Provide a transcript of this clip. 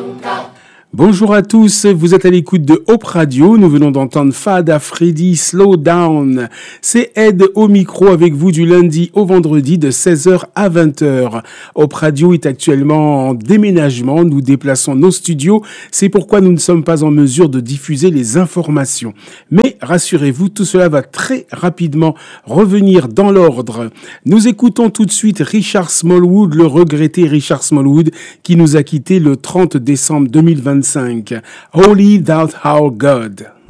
Bonjour à tous, vous êtes à l'écoute de Hope Radio. Nous venons d'entendre Fada Freddy Slow Down. C'est Ed au micro avec vous du lundi au vendredi de 16h à 20h. Hope Radio est actuellement en déménagement. Nous déplaçons nos studios. C'est pourquoi nous ne sommes pas en mesure de diffuser les informations. Mais rassurez-vous, tout cela va très rapidement revenir dans l'ordre. Nous écoutons tout de suite Richard Smallwood, le regretté Richard Smallwood, qui nous a quittés le 30 décembre 2025. Holy Thou Our God.